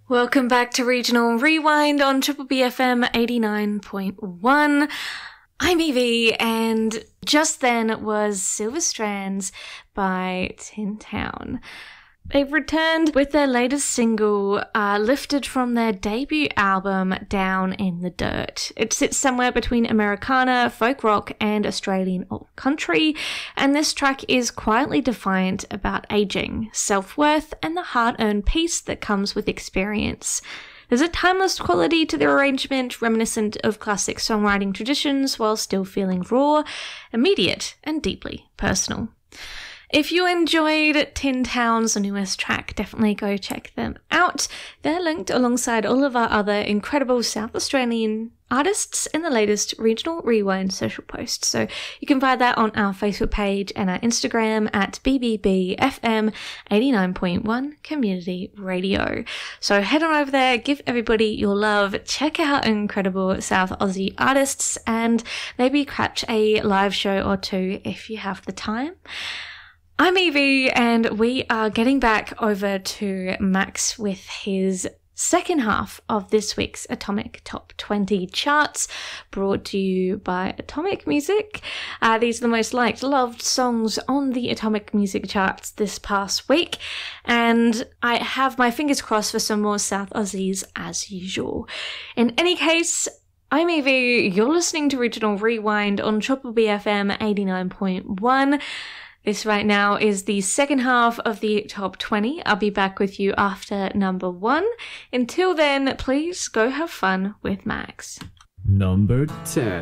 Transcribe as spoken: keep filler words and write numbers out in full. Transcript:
Welcome back to Regional Rewind on Triple B F M eighty-nine point one. I'm Evie, and just then was Silver Strands by Tin Town. They've returned with their latest single, uh, lifted from their debut album, Down in the Dirt. It sits somewhere between Americana, folk rock, and Australian alt country, and this track is quietly defiant about aging, self-worth, and the hard-earned peace that comes with experience. There's a timeless quality to the arrangement, reminiscent of classic songwriting traditions, while still feeling raw, immediate, and deeply personal. If you enjoyed Tin Town's newest track, definitely go check them out. They're linked alongside all of our other incredible South Australian artists in the latest Regional Rewind social post. So you can find that on our Facebook page and our Instagram at B B B F M eighty-nine point one Community Radio. So head on over there, give everybody your love, check out incredible South Aussie artists, and maybe catch a live show or two if you have the time. I'm Evie, and we are getting back over to Max with his second half of this week's Atomic Top twenty charts, brought to you by Atomic Music. Uh, these are the most liked, loved songs on the Atomic Music charts this past week, and I have my fingers crossed for some more South Aussies as usual. In any case, I'm Evie, you're listening to Regional Rewind on Triple B F M eighty-nine point one. This right now is the second half of the top twenty. I'll be back with you after number one. Until then, please go have fun with Max. Number ten.